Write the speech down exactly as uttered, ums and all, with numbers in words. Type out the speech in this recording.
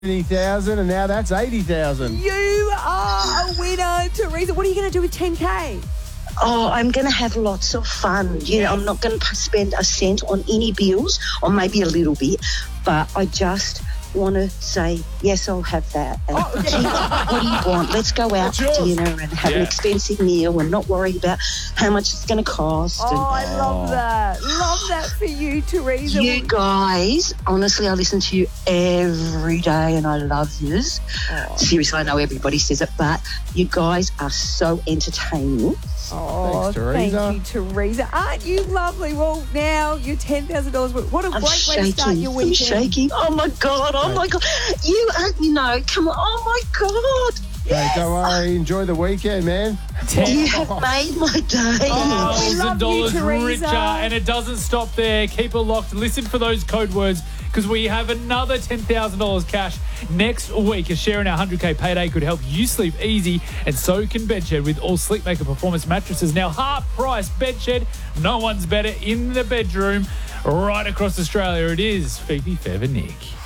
seventy thousand and now that's eighty thousand. You are a winner, Teresa. What are you going to do with ten K? Oh, I'm going to have lots of fun. You know, I'm not going to spend a cent on any bills, or maybe a little bit, but I just want to say, yes, I'll have that. And, Oh, gee, what do you want? Let's go out to dinner and have an Yeah. expensive meal and not worry about how much it's going to cost. Oh, and, I love that. Love that for you, Teresa. you guys, honestly, I listen to you every day and I love yous. Seriously, I know everybody says it, but you guys are so entertaining. Oh, Thanks, Teresa. thank you, Teresa. Aren't you lovely? Well, now you're ten thousand dollars. What a I'm great way to start shaking. your I'm weekend. shaking. Oh, my God. Oh, my God. You are, you know, come on. Oh, my God. Hey, don't worry. Enjoy the weekend, man. You have made my day. Oh, we Thousand love you, dollars Teresa. richer, and it doesn't stop there. Keep it locked. Listen for those code words because we have another ten thousand dollars cash next week. A share in our one hundred K payday could help you sleep easy, and so can Bedshed with all Sleepmaker Performance mattresses. Now, half price Bedshed. No one's better in the bedroom right across Australia. It is Fifi, Fev and Nick.